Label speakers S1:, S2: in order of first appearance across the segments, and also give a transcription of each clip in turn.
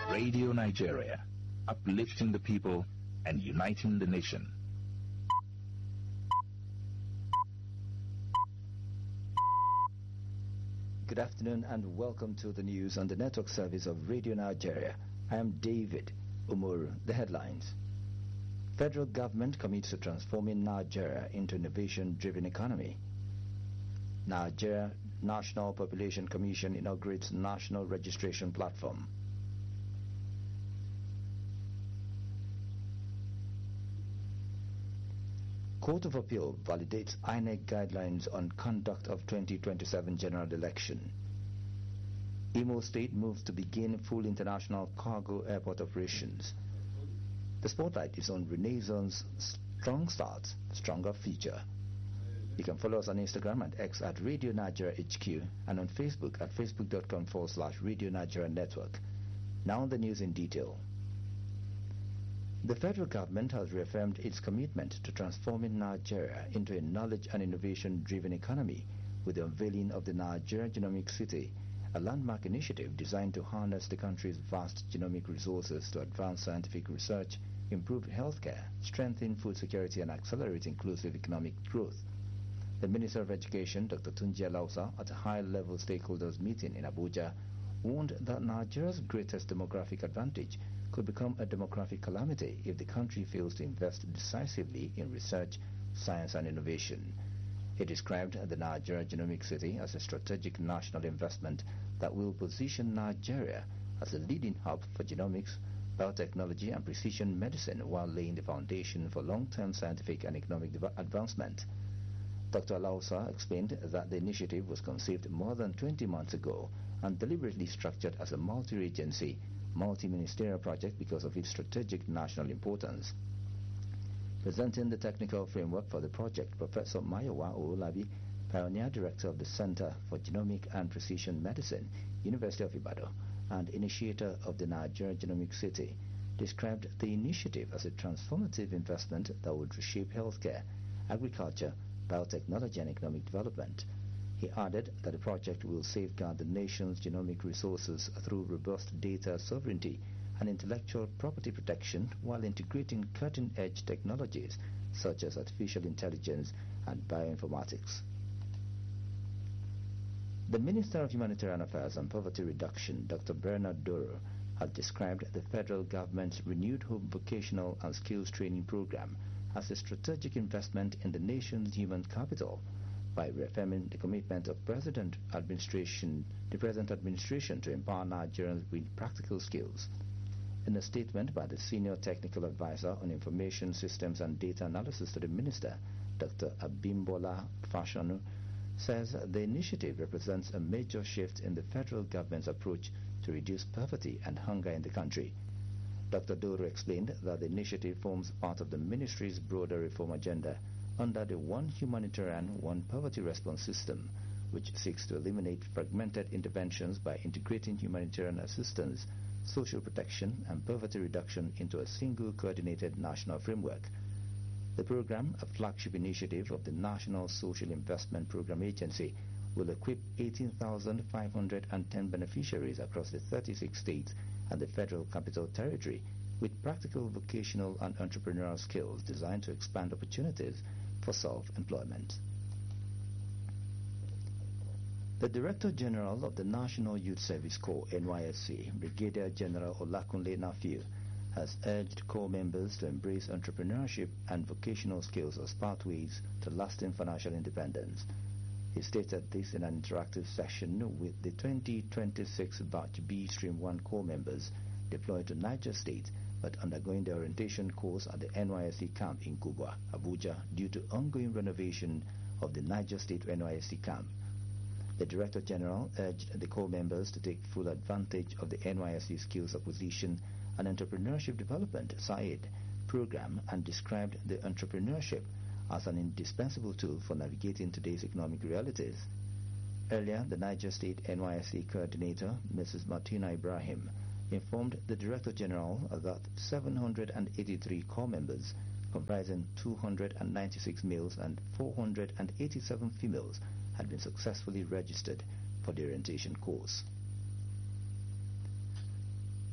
S1: Radio Nigeria, uplifting the people and uniting the nation.
S2: Good afternoon and welcome to the news on the network service of Radio Nigeria. I am David Umoru. The headlines. Federal government commits to transforming Nigeria into innovation-driven economy. Nigeria National Population Commission inaugurates national registration platform. Court of Appeal validates INEC guidelines on conduct of 2027 general election. Imo State moves to begin full international cargo airport operations. The spotlight is on Renaissance Strong Starts, Stronger Future. You can follow us on Instagram and X at Radio Nigeria HQ and on Facebook at facebook.com/Radio Nigeria Network. Now the news in detail. The federal government has reaffirmed its commitment to transforming Nigeria into a knowledge and innovation-driven economy with the unveiling of the Nigeria Genomic City, a landmark initiative designed to harness the country's vast genomic resources to advance scientific research, improve healthcare, strengthen food security and accelerate inclusive economic growth. The Minister of Education, Dr. Tunji Alausa, at a high-level stakeholders meeting in Abuja, warned that Nigeria's greatest demographic advantage could become a demographic calamity if the country fails to invest decisively in research, science and innovation. He described the Nigeria Genomic City as a strategic national investment that will position Nigeria as a leading hub for genomics, biotechnology and precision medicine while laying the foundation for long-term scientific and economic advancement. Dr. Alausa explained that the initiative was conceived more than 20 months ago and deliberately structured as a multi-agency, multi-ministerial project because of its strategic national importance. Presenting the technical framework for the project, Professor Mayowa Oolabi, Pioneer Director of the Center for Genomic and Precision Medicine, University of Ibadan, and initiator of the Nigeria Genomic City, described the initiative as a transformative investment that would reshape healthcare, agriculture, biotechnology and economic development. He added that the project will safeguard the nation's genomic resources through robust data sovereignty and intellectual property protection while integrating cutting-edge technologies such as artificial intelligence and bioinformatics. The Minister of Humanitarian Affairs and Poverty Reduction, Dr. Bernard Doro, has described the federal government's renewed home vocational and skills training program as a strategic investment in the nation's human capital by reaffirming the commitment of the present administration to empower Nigerians with practical skills. In a statement by the Senior Technical Advisor on Information Systems and Data Analysis to the Minister, Dr. Abimbola Fashanu, says the initiative represents a major shift in the federal government's approach to reduce poverty and hunger in the country. Dr. Doro explained that the initiative forms part of the ministry's broader reform agenda under the One Humanitarian, One Poverty Response System, which seeks to eliminate fragmented interventions by integrating humanitarian assistance, social protection and poverty reduction into a single coordinated national framework. The program, a flagship initiative of the National Social Investment Program Agency, will equip 18,510 beneficiaries across the 36 states and the Federal Capital Territory with practical vocational and entrepreneurial skills designed to expand opportunities for self-employment. The Director General of the National Youth Service Corps, NYSC, Brigadier General Olakunle Nafiu, has urged corps members to embrace entrepreneurship and vocational skills as pathways to lasting financial independence. He stated this in an interactive session with the 2026 Batch B Stream 1 Corps members deployed to Niger State but undergoing the orientation course at the NYSC camp in Kubwa, Abuja, due to ongoing renovation of the Niger State NYSC camp. The Director General urged the corps members to take full advantage of the NYSC Skills Acquisition and Entrepreneurship Development (SAID) program and described the entrepreneurship as an indispensable tool for navigating today's economic realities. Earlier, the Niger State NYSC coordinator, Mrs. Martina Ibrahim, informed the Director General that 783 corps members, comprising 296 males and 487 females, had been successfully registered for the orientation course.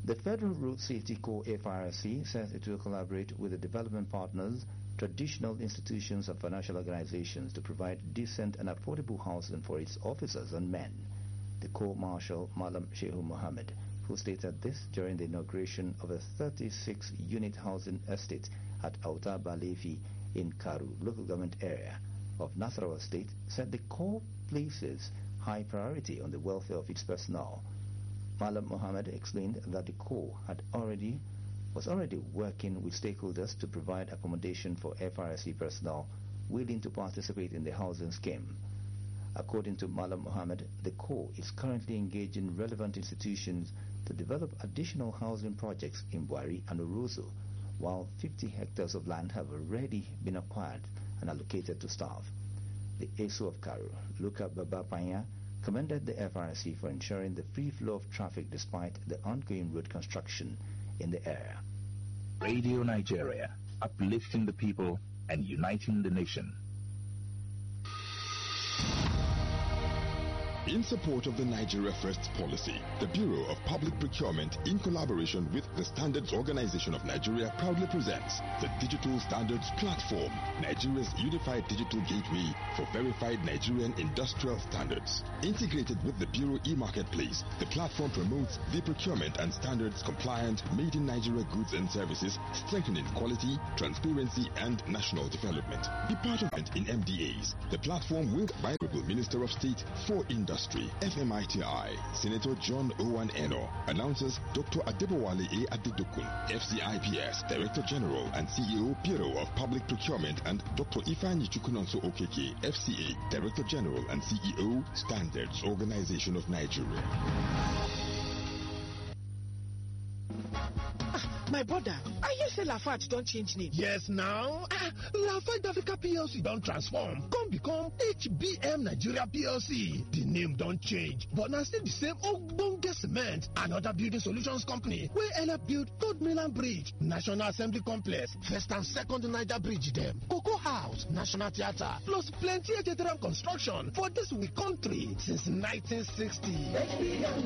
S2: The Federal Road Safety Corps FRSC says it will collaborate with the development partners, traditional institutions and financial organizations to provide decent and affordable housing for its officers and men. The Corps Marshal Malam Shehu Mohammed, who stated this during the inauguration of a 36-unit housing estate at Auta Balefi in Karu, local government area of Nasarawa State, said the Corps places high priority on the welfare of its personnel. Malam Mohammed explained that the Corps was already working with stakeholders to provide accommodation for FRSC personnel willing to participate in the housing scheme. According to Malam Mohammed, the Corps is currently engaging relevant institutions to develop additional housing projects in Bwari and Orozo, while 50 hectares of land have already been acquired and allocated to staff. The ASO of Karu, Luka Babapanya, commended the FRSC for ensuring the free flow of traffic despite the ongoing road construction in the area.
S1: Radio Nigeria, uplifting the people and uniting the nation.
S3: In support of the Nigeria First policy, the Bureau of Public Procurement, in collaboration with the Standards Organization of Nigeria, proudly presents the Digital Standards Platform, Nigeria's unified digital gateway for verified Nigerian industrial standards. Integrated with the Bureau e-marketplace, the platform promotes the procurement and standards compliant made in Nigeria goods and services, strengthening quality, transparency, and national development. Be part of it in MDAs. The platform will by the Minister of State for Industry, FMITI, Senator John Owen Eno, announces Dr. Adebowale A. Adedokun, FCIPS, Director General and CEO, Bureau of Public Procurement, and Dr. Ifeanyi Chukwunonso Okeke, FCA, Director General and CEO, Standards Organization of Nigeria.
S4: My brother, I hear say Lafarge don't change name.
S5: Yes, now. Lafarge Africa PLC don't transform. Come become HBM Nigeria PLC. The name don't change, but now still the same Ogbonge Cement and other building solutions company. We help build Third Mainland Bridge, National Assembly Complex, First and Second Niger Bridge them, Cocoa House, National Theatre, plus plenty HTRM construction for this we country since 1960. HBM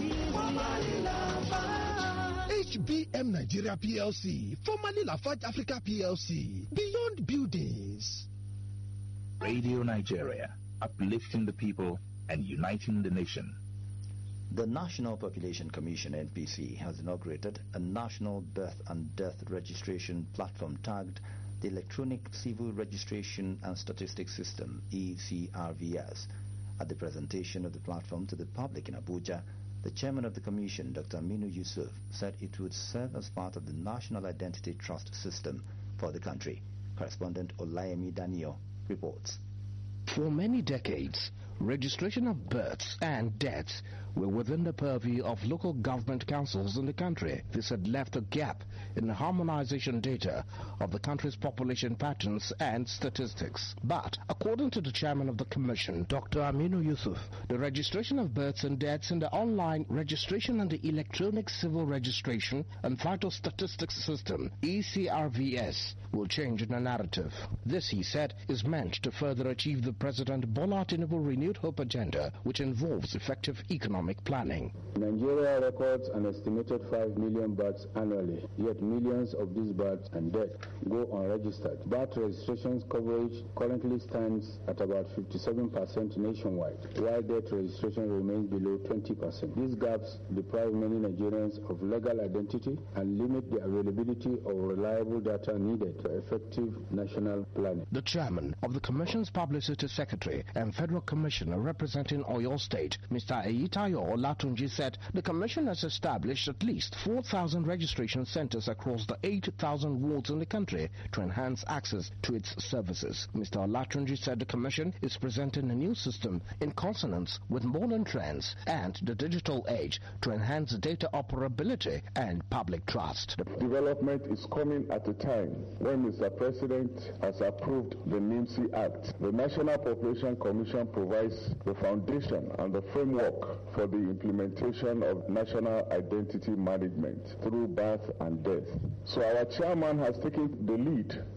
S5: Nigeria PLC, formerly Lafarge Africa PLC, beyond buildings.
S1: Radio Nigeria, uplifting the people and uniting the nation.
S2: The National Population Commission, NPC, has inaugurated a national birth and death registration platform tagged the Electronic Civil Registration and Statistics System, ECRVS. At the presentation of the platform to the public in Abuja, the chairman of the commission, Dr. Aminu Yusuf, said it would serve as part of the National Identity Trust System for the country. Correspondent Olayemi Daniel reports.
S6: For many decades, registration of births and deaths were within the purview of local government councils in the country. This had left a gap in the harmonization data of the country's population patterns and statistics. But, according to the chairman of the commission, Dr. Aminu Yusuf, the registration of births and deaths in the online registration and the electronic civil registration and vital statistics system, ECRVS, will change the narrative. This, he said, is meant to further achieve the President Bola Tinubu renewed hope agenda, which involves effective economic planning.
S7: Nigeria records an estimated 5 million births annually, yet millions of these births and deaths go unregistered. Birth registrations coverage currently stands at about 57% nationwide, while death registration remains below 20%. These gaps deprive many Nigerians of legal identity and limit the availability of reliable data needed for effective national planning.
S6: The chairman of the Commission's Publicity Secretary and Federal Commissioner representing Oyo State, Mr. Eyitayo Olatunji, said the Commission has established at least 4,000 registration centers across the 8,000 wards in the country to enhance access to its services. Mr. Olatunji said the Commission is presenting a new system in consonance with modern trends and the digital age to enhance data operability and public trust.
S7: Development is coming at a time when Mr. President has approved the NIMSI Act. The National Population Commission provides the foundation and the framework for the implementation of national identity management through birth and death. So our chairman has taken the lead